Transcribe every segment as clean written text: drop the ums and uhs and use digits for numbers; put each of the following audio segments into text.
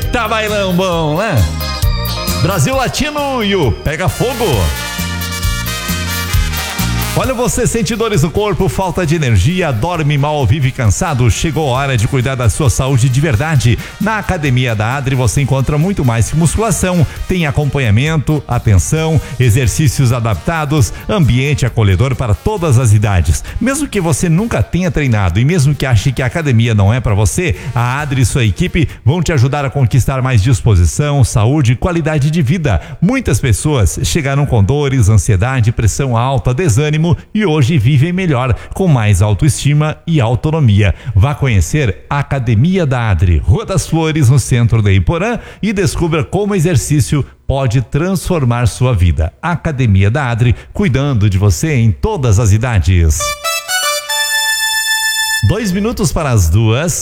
Eita, bailão bom, né? Brasil Latino e o Pega Fogo. Olha, você sente dores no corpo, falta de energia, dorme mal, vive cansado? Chegou a hora de cuidar da sua saúde de verdade. Na Academia da Adri você encontra muito mais que musculação. Tem acompanhamento, atenção, exercícios adaptados, ambiente acolhedor para todas as idades. Mesmo que você nunca tenha treinado e mesmo que ache que a academia não é para você, a Adri e sua equipe vão te ajudar a conquistar mais disposição, saúde e qualidade de vida. Muitas pessoas chegaram com dores, ansiedade, pressão alta, desânimo e hoje vivem melhor, com mais autoestima e autonomia. Vá conhecer a Academia da Adri, Rua das Flores, no centro de Iporã, e descubra como o exercício pode transformar sua vida. Academia da Adri, cuidando de você em todas as idades. 2 minutos para as 2.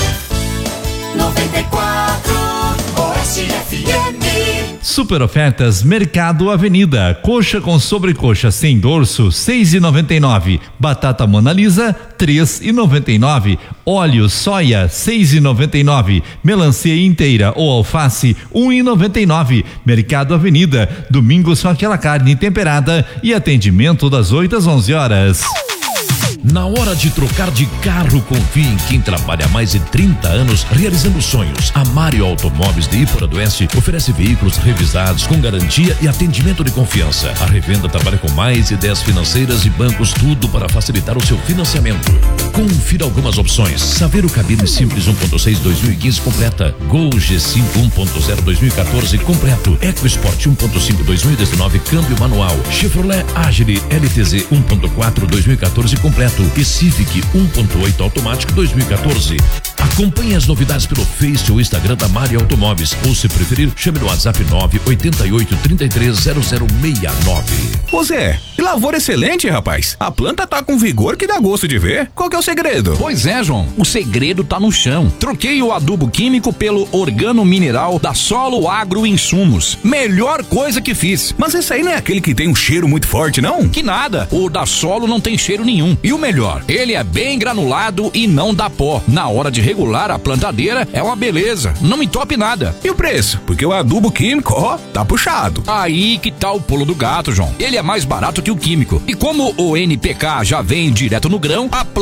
94 Oeste FM. Super ofertas Mercado Avenida. Coxa com sobrecoxa sem dorso, 6,99. Batata Mona Lisa, 3,99. Óleo soia, 6,99. Melancia inteira ou alface, 1,99. Mercado Avenida. Domingos com aquela carne temperada e atendimento das 8 às 11 horas. Na hora de trocar de carro, confie em quem trabalha há mais de 30 anos realizando sonhos. A Mário Automóveis de Iporã do Oeste oferece veículos revisados com garantia e atendimento de confiança. A revenda trabalha com mais de 10 financeiras e bancos, tudo para facilitar o seu financiamento. Confira algumas opções: Saveiro Cabine Simples 1.6 2015 completa, Gol G5 1.0 2014 completo, EcoSport 1.5 2019 câmbio manual, Chevrolet Agile LTZ 1.4 2014 completo e Civic 1.8 automático 2014. Acompanhe as novidades pelo Face ou Instagram da Mário Automóveis, ou se preferir, chame no WhatsApp 988330069. Ô Zé, que lavoura excelente, rapaz. A planta tá com vigor que dá gosto de ver. Qual que é o segredo? Pois é, João, o segredo tá no chão. Troquei o adubo químico pelo organo mineral da Solo Agro Insumos. Melhor coisa que fiz. Mas esse aí não é aquele que tem um cheiro muito forte, não? Que nada, o da Solo não tem cheiro nenhum. E o melhor, ele é bem granulado e não dá pó. Na hora de regular a plantadeira é uma beleza, não entope nada. E o preço? Porque o adubo químico, ó, tá puxado. Aí que tá o pulo do gato, João. Ele é mais barato que o químico. E como o NPK já vem direto no grão, a